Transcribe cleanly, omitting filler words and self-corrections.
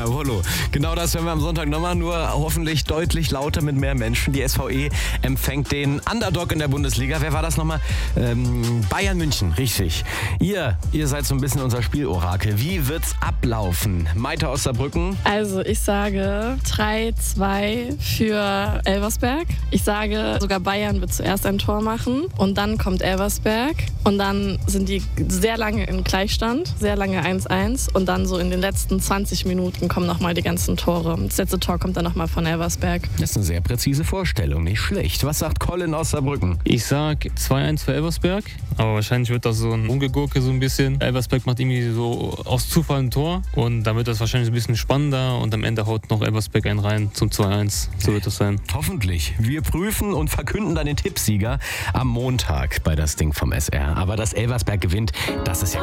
Jawollo. Genau das hören wir am Sonntag nochmal, nur hoffentlich deutlich lauter mit mehr Menschen. Die SVE empfängt den Underdog in der Bundesliga. Wer war das nochmal? Bayern München, richtig. Ihr seid so ein bisschen unser Spielorakel. Wie wird's ablaufen? Maite aus Saarbrücken? Also ich sage 3-2 für Elversberg. Ich sage sogar Bayern wird zuerst ein Tor machen und dann kommt Elversberg und dann sind die sehr lange in Gleichstand, sehr lange 1-1 und dann so in den letzten 20 Minuten kommen nochmal die ganzen Tore. Das letzte Tor kommt dann nochmal von Elversberg. Das ist eine sehr präzise Vorstellung, nicht schlecht. Was sagt Colin aus Saarbrücken? Ich sag 2-1 für Elversberg, aber wahrscheinlich wird das so ein Umgegurke so ein bisschen. Elversberg macht irgendwie so aus Zufall ein Tor und dann wird das wahrscheinlich ein bisschen spannender und am Ende haut noch Elversberg einen rein zum 2-1. So wird das sein. Hoffentlich. Wir prüfen und verkünden dann den Tippsieger am Montag bei das Ding vom SR. Aber dass Elversberg gewinnt, das ist ja